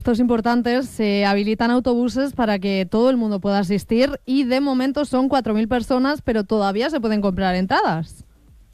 Estos importantes se habilitan autobuses para que todo el mundo pueda asistir y de momento son 4.000 personas, pero todavía se pueden comprar entradas.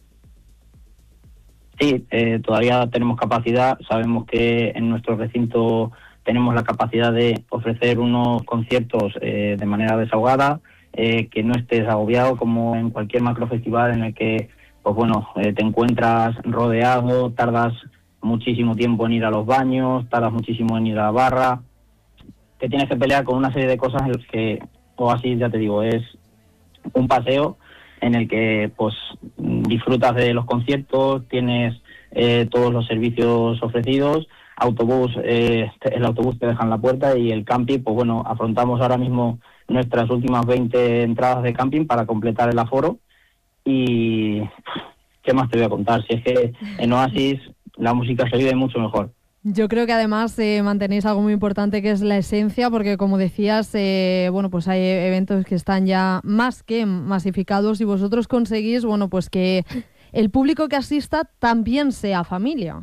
Sí, todavía tenemos capacidad. Sabemos que en nuestro recinto tenemos la capacidad de ofrecer unos conciertos de manera desahogada, que no estés agobiado como en cualquier macrofestival en el que pues bueno, te encuentras rodeado, tardas muchísimo tiempo en ir a los baños, tardas muchísimo en ir a la barra, te tienes que pelear con una serie de cosas en las que Oasis, ya te digo, es un paseo en el que pues disfrutas de los conciertos, tienes todos los servicios ofrecidos, autobús, el autobús te deja en la puerta y el camping, pues bueno, afrontamos ahora mismo nuestras últimas 20 entradas de camping para completar el aforo. Y ¿qué más te voy a contar? Si es que en Oasis la música se vive mucho mejor. Yo creo que además mantenéis algo muy importante que es la esencia, porque como decías, bueno, pues hay eventos que están ya más que masificados y vosotros conseguís, bueno, pues que el público que asista también sea familia.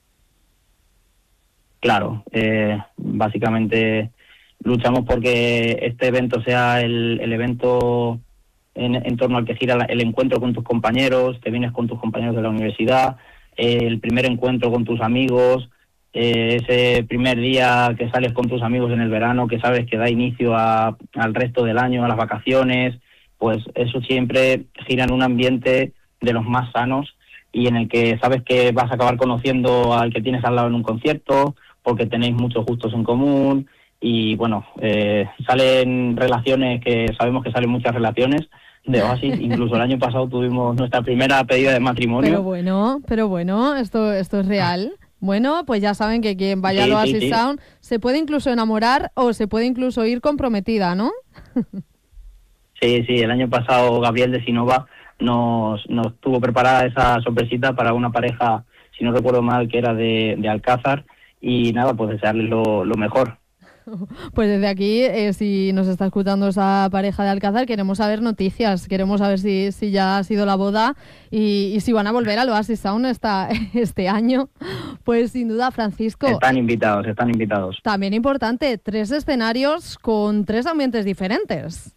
Claro, básicamente luchamos porque este evento sea el evento en torno al que gira el encuentro con tus compañeros, te vienes con tus compañeros de la universidad, el primer encuentro con tus amigos, ese primer día que sales con tus amigos en el verano, que sabes que da inicio al resto del año, a las vacaciones, pues eso siempre gira en un ambiente de los más sanos y en el que sabes que vas a acabar conociendo al que tienes al lado en un concierto, porque tenéis muchos gustos en común y bueno, salen relaciones, que sabemos que salen muchas relaciones de Oasis. Incluso el año pasado tuvimos nuestra primera pedida de matrimonio. Pero bueno, esto es real. Bueno, pues ya saben que quien vaya al Oasis Sound se puede incluso enamorar o se puede incluso ir comprometida, ¿no? Sí, el año pasado Gabriel de Sinova nos tuvo preparada esa sorpresita para una pareja, si no recuerdo mal, que era de Alcázar, y nada, pues desearles lo mejor. Pues desde aquí, si nos está escuchando esa pareja de Alcázar, queremos saber noticias, queremos saber si ya ha sido la boda y si van a volver al Oasis Sound este año. Pues sin duda, Francisco. Están invitados. También importante, 3 escenarios con 3 ambientes diferentes.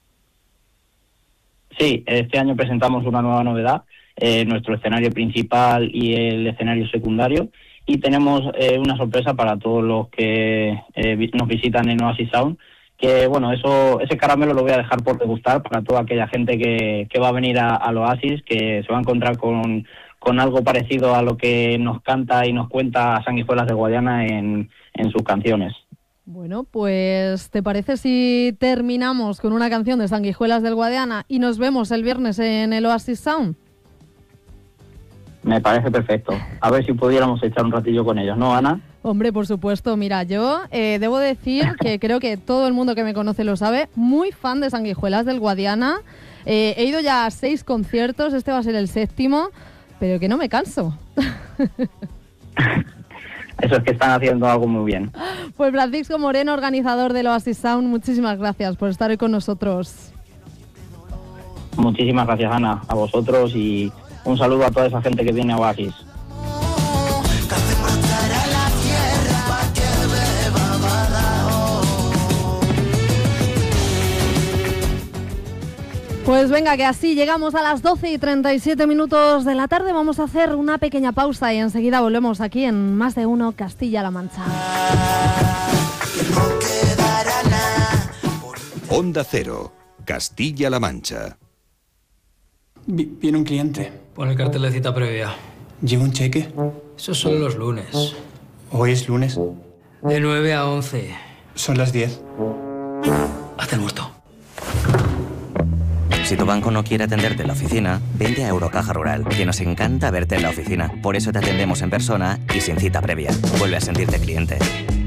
Sí, este año presentamos una nueva novedad, nuestro escenario principal y el escenario secundario. Y tenemos una sorpresa para todos los que nos visitan en Oasis Sound, que bueno, ese caramelo lo voy a dejar por degustar para toda aquella gente que va a venir al Oasis, que se va a encontrar con algo parecido a lo que nos canta y nos cuenta Sanguijuelas del Guadiana en sus canciones. Bueno, pues ¿te parece si terminamos con una canción de Sanguijuelas del Guadiana y nos vemos el viernes en el Oasis Sound? Me parece perfecto. A ver si pudiéramos echar un ratillo con ellos, ¿no, Ana? Hombre, por supuesto. Mira, yo debo decir que creo que todo el mundo que me conoce lo sabe, muy fan de Sanguijuelas del Guadiana. He ido ya a 6 conciertos, este va a ser el 7º, pero que no me canso. Eso es que están haciendo algo muy bien. Pues Francisco Moreno, organizador del Oasis Sound, muchísimas gracias por estar hoy con nosotros. Muchísimas gracias, Ana, a vosotros y un saludo a toda esa gente que viene a Oasis. Pues venga, que así llegamos a las 12:37 de la tarde. Vamos a hacer una pequeña pausa y enseguida volvemos aquí en Más de Uno Castilla-La Mancha. Onda Cero, Castilla-La Mancha. Viene un cliente. Pon el cartel de cita previa. ¿Lleva un cheque? Esos son los lunes. Hoy es lunes. De 9 a 11. Son las 10. Hazte el muerto. Si tu banco no quiere atenderte en la oficina, vente a Eurocaja Rural, que nos encanta verte en la oficina. Por eso te atendemos en persona y sin cita previa. Vuelve a sentirte cliente.